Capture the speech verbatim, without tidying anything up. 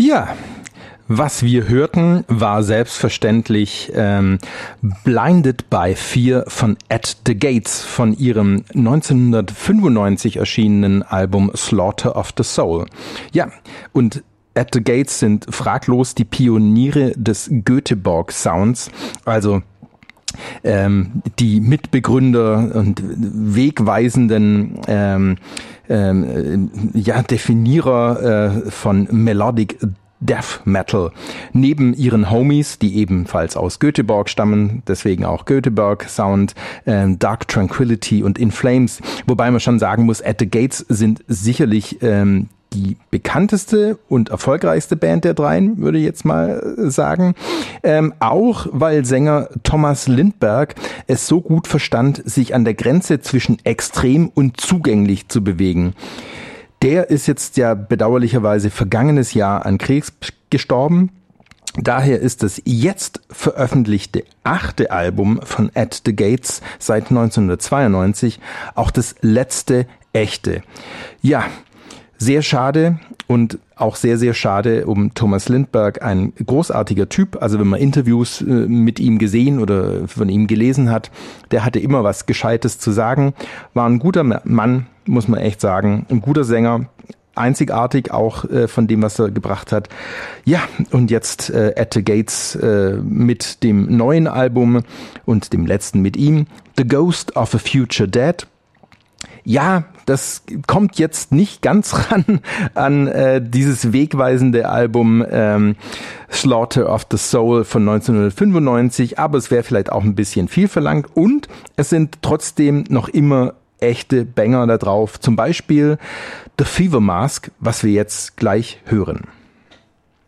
Ja, was wir hörten, war selbstverständlich ähm, Blinded by Fear von At the Gates von ihrem neunzehnhundertfünfundneunzig erschienenen Album Slaughter of the Soul. Ja, und At the Gates sind fraglos die Pioniere des Göteborg-Sounds, also ähm, die Mitbegründer und wegweisenden ähm, ähm, ja, Definierer äh, von Melodic Death Metal. Neben ihren Homies, die ebenfalls aus Göteborg stammen, deswegen auch Göteborg Sound, äh, Dark Tranquillity und In Flames. Wobei man schon sagen muss, At the Gates sind sicherlich ähm, die bekannteste und erfolgreichste Band der dreien, würde ich jetzt mal sagen. Ähm, auch weil Sänger Thomas Lindberg es so gut verstand, sich an der Grenze zwischen extrem und zugänglich zu bewegen. Der ist jetzt ja bedauerlicherweise vergangenes Jahr an Krebs gestorben. Daher ist das jetzt veröffentlichte achte Album von At the Gates seit neunzehnhundertzweiundneunzig auch das letzte echte. Ja, sehr schade und auch sehr, sehr schade um Thomas Lindberg, ein großartiger Typ. Also wenn man Interviews äh, mit ihm gesehen oder von ihm gelesen hat, der hatte immer was Gescheites zu sagen. War ein guter Mann, muss man echt sagen. Ein guter Sänger, einzigartig auch äh, von dem, was er gebracht hat. Ja, und jetzt äh, At the Gates äh, mit dem neuen Album und dem letzten mit ihm, The Ghost of a Future Dead. Ja, das kommt jetzt nicht ganz ran an äh, dieses wegweisende Album ähm, Slaughter of the Soul von neunzehnhundertfünfundneunzig, aber es wäre vielleicht auch ein bisschen viel verlangt und es sind trotzdem noch immer echte Banger da drauf, zum Beispiel The Fever Mask, was wir jetzt gleich hören.